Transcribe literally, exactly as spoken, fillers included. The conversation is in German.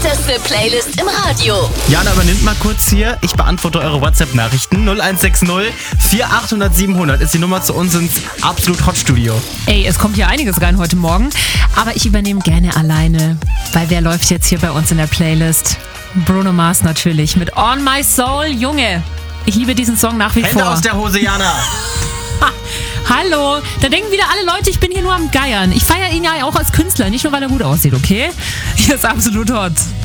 heißeste Playlist im Radio. Jana übernimmt mal kurz hier. Ich beantworte eure WhatsApp-Nachrichten. null eins sechs null vier achthundert siebenhundert ist die Nummer zu uns ins Absolut Hot Studio. Ey, es kommt hier einiges rein heute Morgen. Aber ich übernehme gerne alleine. Weil wer läuft jetzt hier bei uns in der Playlist? Bruno Mars natürlich mit On My Soul. Junge, ich liebe diesen Song nach wie Hände vor. aus der Hose, Jana. Hallo, da denken wieder alle Leute, ich bin hier nur am Geiern. Ich feiere ihn ja auch als Künstler, nicht nur weil er gut aussieht, okay? Hier ist Absolut Hot.